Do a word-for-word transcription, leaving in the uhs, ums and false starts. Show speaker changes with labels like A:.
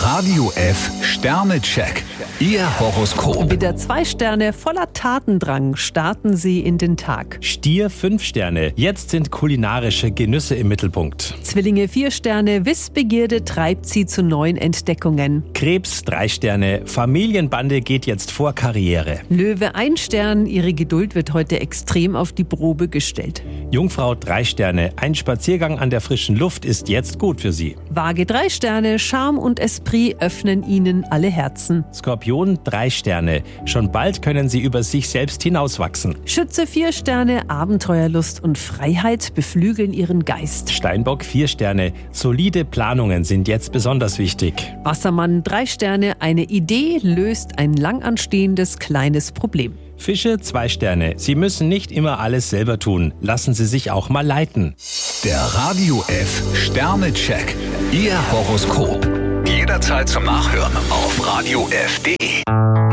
A: Radio F Sternecheck. Ihr Horoskop.
B: Widder zwei Sterne, voller Tatendrang starten Sie in den Tag.
C: Stier fünf Sterne, jetzt sind kulinarische Genüsse im Mittelpunkt.
B: Zwillinge vier Sterne, Wissbegierde treibt Sie zu neuen Entdeckungen.
C: Krebs drei Sterne, Familienbande geht jetzt vor Karriere.
B: Löwe ein Stern, Ihre Geduld wird heute extrem auf die Probe gestellt.
C: Jungfrau drei Sterne, ein Spaziergang an der frischen Luft ist jetzt gut für Sie.
B: Waage drei Sterne, Charme und Esprit öffnen Ihnen alle Herzen.
C: Skorpion drei Sterne, schon bald können Sie über sich selbst hinauswachsen.
B: Schütze vier Sterne, Abenteuerlust und Freiheit beflügeln Ihren Geist.
C: Steinbock vier Sterne, solide Planungen sind jetzt besonders wichtig.
B: Wassermann drei Sterne, eine Idee löst ein lang anstehendes kleines Problem.
C: Fische zwei Sterne, Sie müssen nicht immer alles selber tun, lassen Sie sich auch mal leiten.
A: Der Radio F Sternecheck. Ihr Horoskop. Jederzeit zum Nachhören auf radio f punkt de.